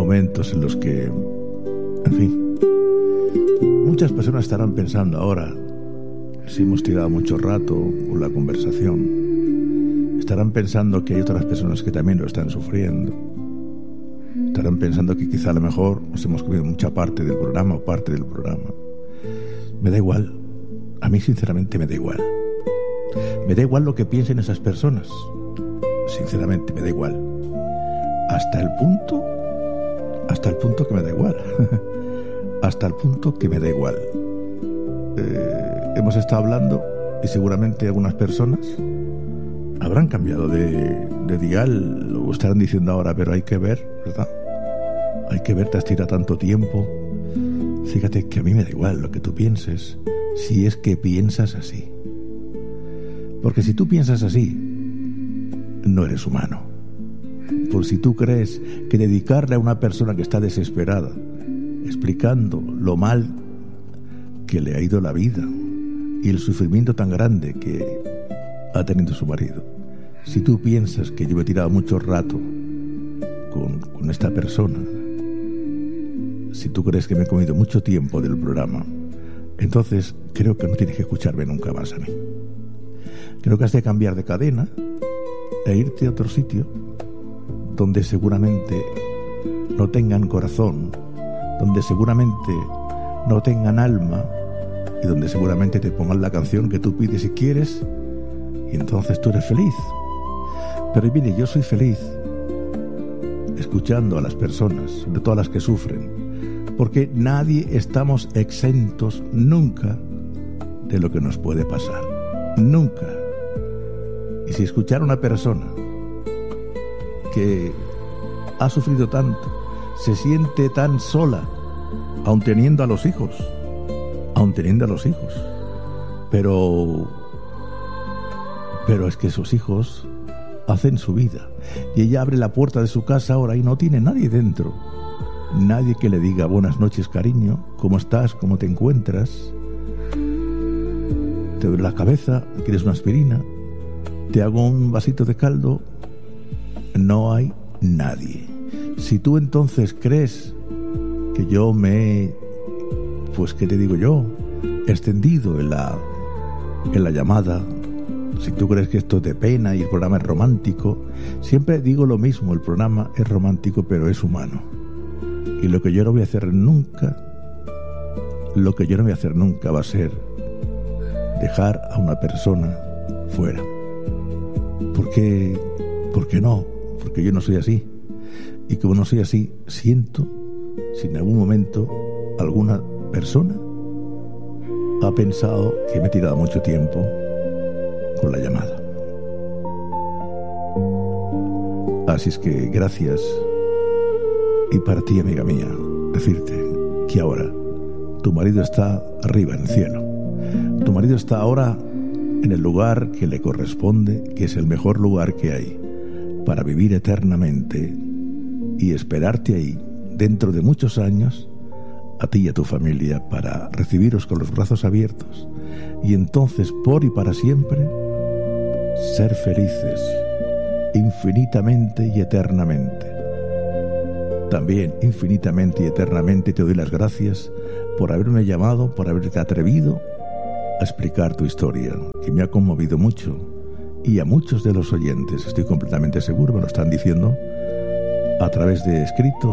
momentos en los que, en fin, muchas personas estarán pensando ahora, si hemos tirado mucho rato con la conversación, estarán pensando que hay otras personas que también lo están sufriendo. Estarán pensando que quizá a lo mejor nos hemos comido mucha parte del programa o parte del programa. Me da igual. A mí sinceramente me da igual. Me da igual lo que piensen esas personas. Sinceramente me da igual. Hasta el punto que me da igual. Hasta el punto que me da igual. Hemos estado hablando y seguramente algunas personas habrán cambiado de dial o estarán diciendo ahora, pero hay que ver, ¿verdad? Hay que ver, te has tirado tanto tiempo. Fíjate que a mí me da igual lo que tú pienses, si es que piensas así. Porque si tú piensas así, no eres humano. Por si tú crees que dedicarle a una persona que está desesperada, explicando lo mal que le ha ido la vida y el sufrimiento tan grande que ha tenido su marido, si tú piensas que yo he tirado mucho rato con esta persona, si tú crees que me he comido mucho tiempo del programa, entonces creo que no tienes que escucharme nunca más a mí. Creo que has de cambiar de cadena e irte a otro sitio donde seguramente no tengan corazón, donde seguramente no tengan alma y donde seguramente te pongan la canción que tú pides y quieres y entonces tú eres feliz. Pero mire, yo soy feliz escuchando a las personas, sobre todo a las que sufren, porque nadie estamos exentos nunca de lo que nos puede pasar. Nunca. Y si escuchar a una persona que ha sufrido tanto, se siente tan sola, aun teniendo a los hijos, pero es que esos hijos hacen su vida y ella abre la puerta de su casa ahora y no tiene nadie dentro, nadie que le diga buenas noches cariño, ¿cómo estás? ¿Cómo te encuentras? Te duele la cabeza, ¿quieres una aspirina? ¿Te hago un vasito de caldo? No hay nadie. Si tú entonces crees que yo me he, pues qué te digo yo, extendido en la llamada, si tú crees que esto es de pena y el programa es romántico, siempre digo lo mismo, el programa es romántico pero es humano. Y lo que yo no voy a hacer nunca va a ser dejar a una persona fuera. ¿Por qué no? Porque yo no soy así. Y como no soy así, siento si en algún momento alguna persona ha pensado que me he tirado mucho tiempo con la llamada. Así es que gracias. Y para ti, amiga mía, decirte que ahora tu marido está arriba en el cielo. Tu marido está ahora en el lugar que le corresponde, que es el mejor lugar que hay para vivir eternamente y esperarte ahí dentro de muchos años, a ti y a tu familia, para recibiros con los brazos abiertos y entonces por y para siempre ser felices infinitamente y eternamente. También infinitamente y eternamente te doy las gracias por haberme llamado, por haberte atrevido a explicar tu historia, que me ha conmovido mucho, y a muchos de los oyentes, estoy completamente seguro, me lo están diciendo a través de escritos,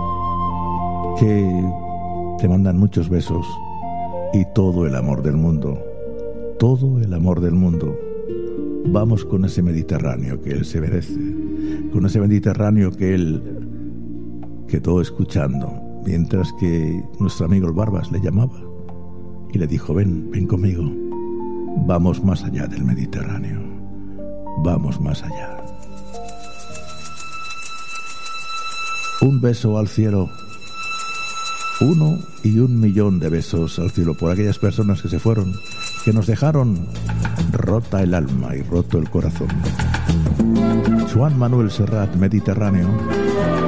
que te mandan muchos besos y todo el amor del mundo, todo el amor del mundo. Vamos con ese Mediterráneo que él se merece, con ese Mediterráneo que él quedó escuchando, mientras que nuestro amigo el Barbas le llamaba y le dijo, ven conmigo, vamos más allá del Mediterráneo, vamos más allá. Un beso al cielo, 1 y 1.000.000 de besos al cielo por aquellas personas que se fueron, que nos dejaron rota el alma y roto el corazón. Joan Manuel Serrat, Mediterráneo.